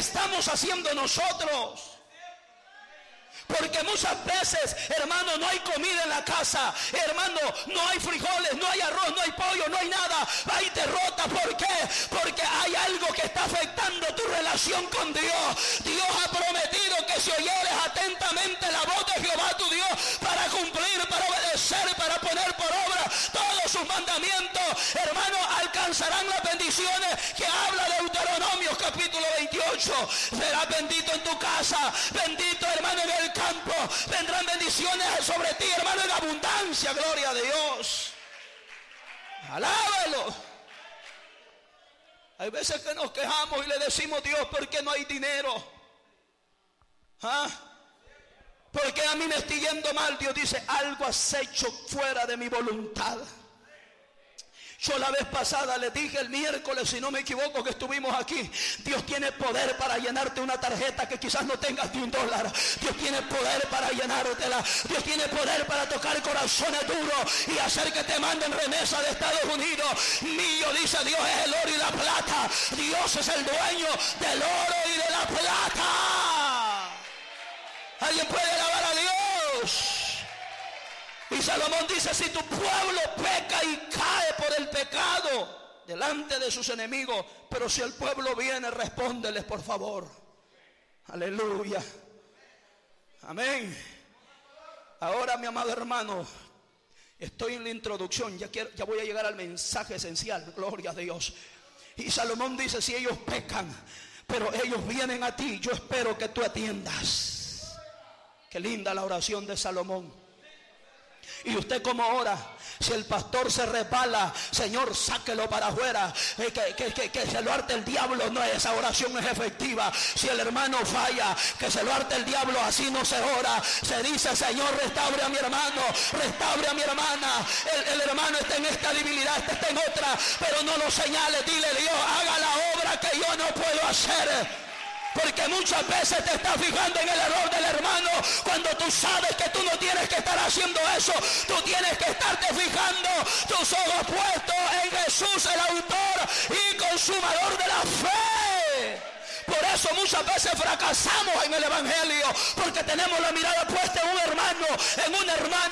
estamos haciendo nosotros? Porque muchas veces, hermano, no hay comida en la casa, hermano, no hay frijoles, no hay arroz, no hay pollo, no hay nada, hay derrota. ¿Por qué? Porque hay algo que está afectando tu relación con Dios. Dios ha prometido que si oyeres atentamente la voz de Jehová tu Dios, para cumplir, para obedecer, para poner por obra todos sus mandamientos, hermano, alcanzarán las bendiciones que habla Deuteronomio capítulo 28. Serás bendito en tu casa, bendito, hermano, en el campo. Vendrán bendiciones sobre ti, hermano, en abundancia. Gloria a Dios. Alábalo. Hay veces que nos quejamos y le decimos: Dios, ¿por qué no hay dinero? ¿Ah? ¿Por qué a mí me estoy yendo mal? Dios dice: algo has hecho fuera de mi voluntad. Yo la vez pasada les dije, el miércoles, si no me equivoco, que estuvimos aquí: Dios tiene poder para llenarte una tarjeta que quizás no tengas de $1. Dios tiene poder para llenártela. Dios tiene poder para tocar corazones duros y hacer que te manden remesa de Estados Unidos. Mío, dice Dios, es el oro y la plata. Dios es el dueño del oro y de la plata. ¿Alguien puede alabar a Dios? Y Salomón dice: si tu pueblo peca y cae por el pecado delante de sus enemigos, pero si el pueblo viene, respóndeles por favor. Aleluya. Amén. Ahora, mi amado hermano, estoy en la introducción, ya voy a llegar al mensaje esencial. Gloria a Dios. Y Salomón dice: si ellos pecan, pero ellos vienen a ti, yo espero que tú atiendas. Qué linda la oración de Salomón. Y usted como ora: si el pastor se resbala, Señor, sáquelo para afuera, que se lo arte el diablo. No, esa oración es efectiva. Si el hermano falla, que se lo arte el diablo. Así no se ora. Se dice: Señor, restaure a mi hermano, restaure a mi hermana. El hermano está en esta debilidad, está en otra, pero no lo señale. Dile: Dios, haga la obra que yo no puedo hacer. Porque muchas veces te estás fijando en el error del hermano, cuando tú sabes que tú no tienes que estar haciendo eso. Tú tienes que estarte fijando tus ojos puestos en Jesús, el autor y consumador de la fe. Por eso muchas veces fracasamos en el evangelio, porque tenemos la mirada puesta en un hermano, en una hermana,